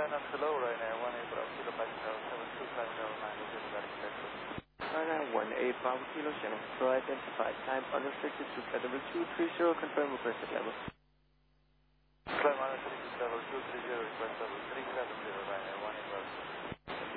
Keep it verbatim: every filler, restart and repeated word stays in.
Finance hello, Ryanair one eight Bravo Kilo Pax Tower seven two five zero nine is regarding taxi. Ryanair one eight Bravo Kilo Shannon Pro identified time unrestricted to flight level two three zero, confirm requested level. Climb unrestricted level two three zero, request level three seven zero, Ryanair one eight Bravo.